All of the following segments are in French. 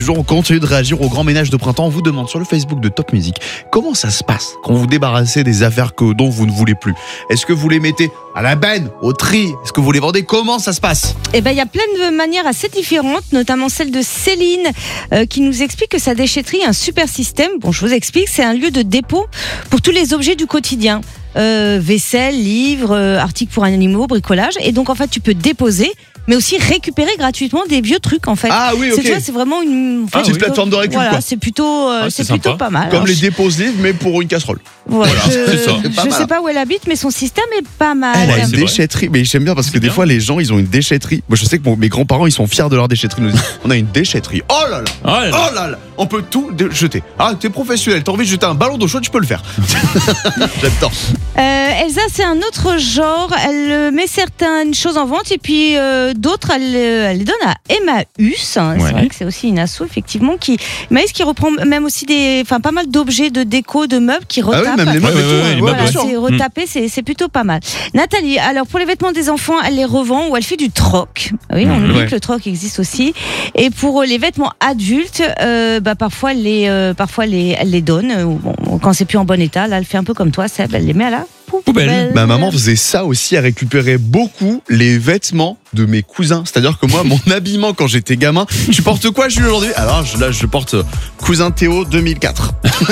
toujours, on continue de réagir au grand ménage de printemps. On vous demande sur le Facebook de Top Music comment ça se passe quand vous débarrassez des affaires dont vous ne voulez plus. Est-ce que vous les mettez à la benne, au tri? Est-ce que vous les vendez? Comment ça se passe? Eh ben, il y a plein de manières assez différentes, notamment celle de Céline qui nous explique que sa déchetterie est un super système. Bon, je vous explique, c'est un lieu de dépôt pour tous les objets du quotidien. Vaisselle, livres, articles pour animaux, bricolage. Et donc, en fait, tu peux déposer, mais aussi récupérer gratuitement des vieux trucs, en fait. Ah oui, ok. C'est vraiment une plateforme de récup, voilà, quoi. c'est plutôt pas mal. Comme Alors, les dépose livres, mais pour une casserole. Voilà, c'est ça. je sais pas où elle habite, mais son système est pas mal. Elle a une c'est déchetterie, mais j'aime bien parce que C'est des bien. fois les gens ils ont une déchetterie. Moi je sais que mes grands-parents ils sont fiers de leur déchetterie. Ils nous disent, on a une déchetterie. Oh là là, Ah là là. oh là là, on peut tout jeter. Ah t'es professionnel, t'as envie de jeter un ballon d'eau chaude, tu peux le faire. J'adore. Elsa, c'est un autre genre. Elle met certaines choses en vente et puis d'autres, elle les donne à Emmaüs. Ouais. C'est vrai que c'est aussi une asso, effectivement. Emmaüs qui reprend même aussi pas mal d'objets de déco, de meubles qui Ah oui, retapent. même les meubles et tout. les ouais, meubles, bien Voilà, sûr. c'est retapé, c'est plutôt pas mal. Nathalie, alors pour les vêtements des enfants, elle les revend ou elle fait du troc. Oui, on oublie Ouais. que le troc existe aussi. Et pour les vêtements adultes, parfois elle les donne. Bon, quand c'est plus en bon état, là, elle fait un peu comme toi, Seb, elle les met à la Poubelle. Ma maman faisait ça aussi, elle récupérait beaucoup les vêtements de mes cousins. C'est-à-dire que moi, mon habillement quand j'étais gamin, tu portes quoi Jules aujourd'hui? Alors là, je porte cousin Théo 2004.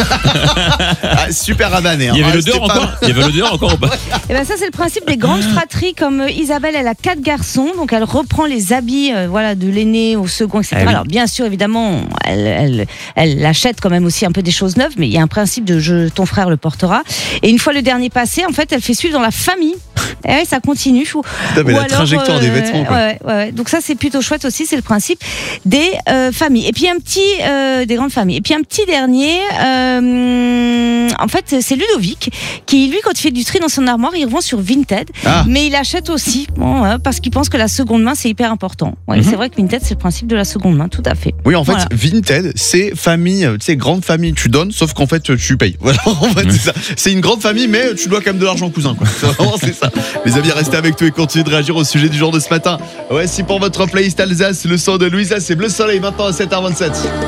Ah, super rabané. Il y avait l'odeur encore. Il y avait l'odeur encore ou pas? Et ben ça c'est le principe des grandes fratries. Comme Isabelle, elle a 4 garçons, donc elle reprend les habits de l'aîné au second, etc. Ah oui. Alors bien sûr évidemment elle achète quand même aussi un peu des choses neuves, mais il y a un principe de ton frère le portera. Et une fois le dernier passé, en fait elle fait suivre dans la famille. Et ouais, ça continue. Putain, mais la trajectoire des vêtements, quoi. Ouais. Donc ça c'est plutôt chouette aussi, c'est le principe des familles. Et puis un petit des grandes familles. Et puis un petit dernier, en fait c'est Ludovic qui lui quand il fait du tri dans son armoire, il revend sur Vinted, mais il achète aussi parce qu'il pense que la seconde main c'est hyper important. Ouais, c'est vrai que Vinted c'est le principe de la seconde main, tout à fait. Oui, en fait, Voilà. Vinted, c'est famille, tu sais, grande famille, tu donnes, sauf qu'en fait, tu payes. Voilà, en fait, c'est ça. C'est une grande famille, mais tu dois quand même de l'argent au cousin, quoi. C'est ça. Les amis, restez avec nous et continuez de réagir au sujet du jour de ce matin. Ouais, si pour votre playlist Alsace, le son de Louisa, c'est Bleu Soleil, maintenant à 7h27.